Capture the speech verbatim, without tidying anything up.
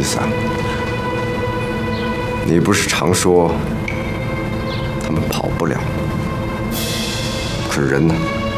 思啊？你不是常说他们跑不了，可人呢？